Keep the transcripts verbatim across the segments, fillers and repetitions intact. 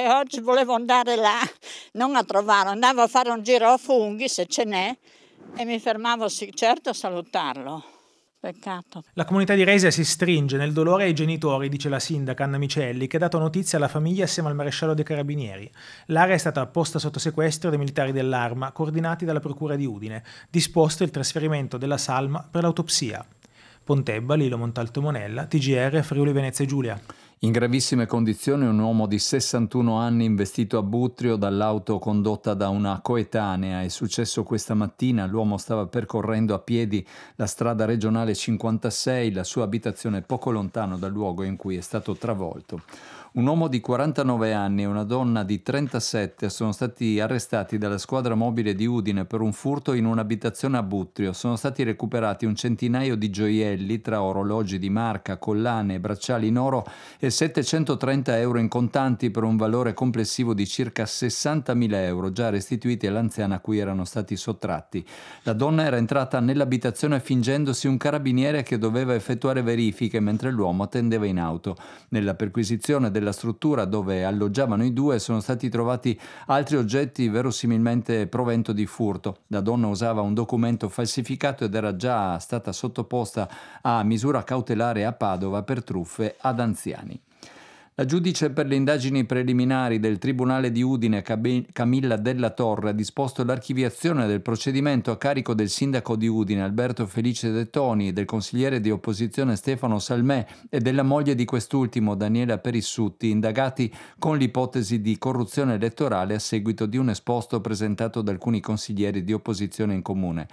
E oggi volevo andare là, non a trovarlo, andavo a fare un giro a funghi se ce n'è e mi fermavo sì, certo a salutarlo. Peccato. La comunità di Resia si stringe nel dolore ai genitori, dice la sindaca Anna Micelli, che ha dato notizia alla famiglia assieme al maresciallo dei Carabinieri. L'area è stata posta sotto sequestro dai militari dell'Arma, coordinati dalla Procura di Udine. Disposto il trasferimento della salma per l'autopsia. Pontebba, Lilo Montalto Monella, T G R, Friuli Venezia Giulia. In gravissime condizioni un uomo di sessantuno anni investito a Butrio dall'auto condotta da una coetanea. È successo questa mattina, l'uomo stava percorrendo a piedi la strada regionale cinquantasei, la sua abitazione è poco lontano dal luogo in cui è stato travolto. Un uomo di quarantanove anni e una donna di trentasette sono stati arrestati dalla squadra mobile di Udine per un furto in un'abitazione a Butrio. Sono stati recuperati un centinaio di gioielli tra orologi di marca, collane e bracciali in oro e settecentotrenta euro in contanti per un valore complessivo di circa sessantamila euro già restituiti all'anziana a cui erano stati sottratti. La donna era entrata nell'abitazione fingendosi un carabiniere che doveva effettuare verifiche mentre l'uomo attendeva in auto. Nella perquisizione della struttura dove alloggiavano i due sono stati trovati altri oggetti verosimilmente provento di furto. La donna usava un documento falsificato ed era già stata sottoposta a misura cautelare a Padova per truffe ad anziani. La giudice per le indagini preliminari del Tribunale di Udine, Camilla Della Torre, ha disposto l'archiviazione del procedimento a carico del sindaco di Udine, Alberto Felice De Toni, del consigliere di opposizione Stefano Salmè e della moglie di quest'ultimo, Daniela Perissutti, indagati con l'ipotesi di corruzione elettorale a seguito di un esposto presentato da alcuni consiglieri di opposizione in comune.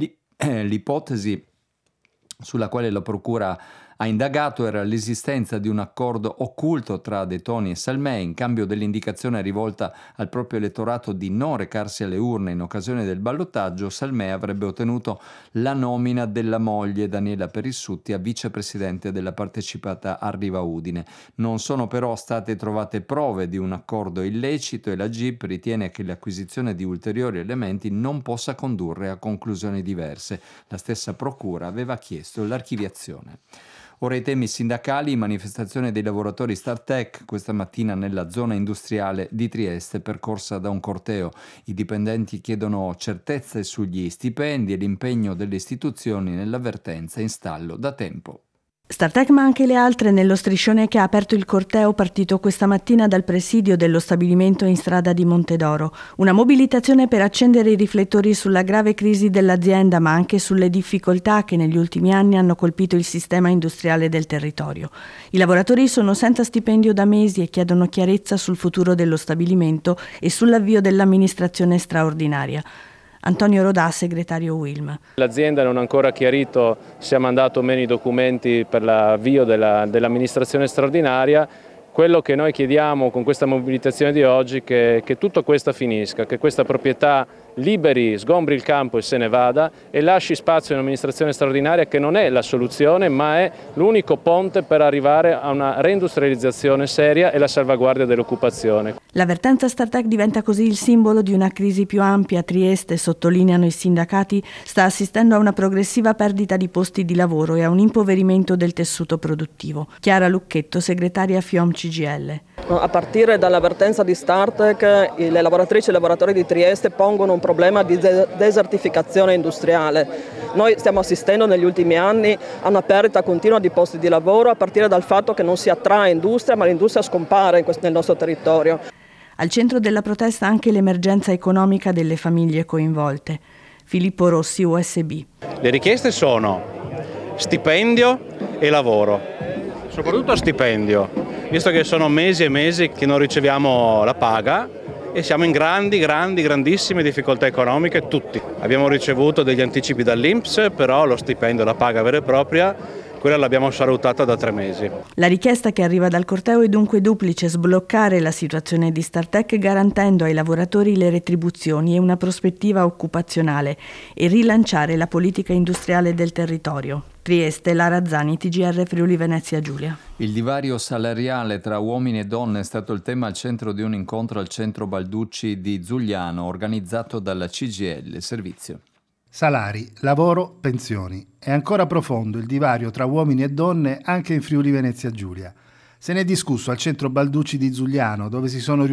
L'ipotesi sulla quale la procura ha indagato era l'esistenza di un accordo occulto tra De Toni e Salmè in cambio dell'indicazione rivolta al proprio elettorato di non recarsi alle urne in occasione del ballottaggio. Salmè avrebbe ottenuto la nomina della moglie Daniela Perissutti a vicepresidente della partecipata Arriva Udine. Non sono però state trovate prove di un accordo illecito e la G I P ritiene che l'acquisizione di ulteriori elementi non possa condurre a conclusioni diverse. La stessa procura aveva chiesto l'archiviazione. Ora i temi sindacali, manifestazione dei lavoratori Startech questa mattina nella zona industriale di Trieste percorsa da un corteo. I dipendenti chiedono certezze sugli stipendi e l'impegno delle istituzioni nell'avvertenza in stallo da tempo. Startech ma anche le altre nello striscione che ha aperto il corteo partito questa mattina dal presidio dello stabilimento in strada di Montedoro. Una mobilitazione per accendere i riflettori sulla grave crisi dell'azienda ma anche sulle difficoltà che negli ultimi anni hanno colpito il sistema industriale del territorio. I lavoratori sono senza stipendio da mesi e chiedono chiarezza sul futuro dello stabilimento e sull'avvio dell'amministrazione straordinaria. Antonio Rodà, segretario U I L M. L'azienda non ha ancora chiarito se ha mandato o meno i documenti per l'avvio della, dell'amministrazione straordinaria. Quello che noi chiediamo con questa mobilitazione di oggi è che, che tutto questo finisca, che questa proprietà liberi, sgombri il campo e se ne vada e lasci spazio a un'amministrazione straordinaria che non è la soluzione ma è l'unico ponte per arrivare a una reindustrializzazione seria e la salvaguardia dell'occupazione. L'avvertenza Startech diventa così il simbolo di una crisi più ampia. Trieste, sottolineano i sindacati, sta assistendo a una progressiva perdita di posti di lavoro e a un impoverimento del tessuto produttivo. Chiara Lucchetto, segretaria FIOM C G I L. A partire dall'avvertenza di Startech, le lavoratrici e i lavoratori di Trieste pongono un problema di desertificazione industriale. Noi stiamo assistendo negli ultimi anni a una perdita continua di posti di lavoro a partire dal fatto che non si attrae industria, ma l'industria scompare in questo, nel nostro territorio. Al centro della protesta anche l'emergenza economica delle famiglie coinvolte. Filippo Rossi, U S B. Le richieste sono stipendio e lavoro, soprattutto stipendio, visto che sono mesi e mesi che non riceviamo la paga e siamo in grandi, grandi, grandissime difficoltà economiche tutti. Abbiamo ricevuto degli anticipi dall'I N P S, però lo stipendio, la paga vera e propria, quella l'abbiamo salutata da tre mesi. La richiesta che arriva dal corteo è dunque duplice: sbloccare la situazione di Startech garantendo ai lavoratori le retribuzioni e una prospettiva occupazionale e rilanciare la politica industriale del territorio. Trieste, Lara Zani, T G R Friuli Venezia Giulia. Il divario salariale tra uomini e donne è stato il tema al centro di un incontro al centro Balducci di Zugliano organizzato dalla C G I L Servizio. Salari, lavoro, pensioni. È ancora profondo il divario tra uomini e donne anche in Friuli Venezia Giulia. Se ne è discusso al centro Balducci di Zugliano, dove si sono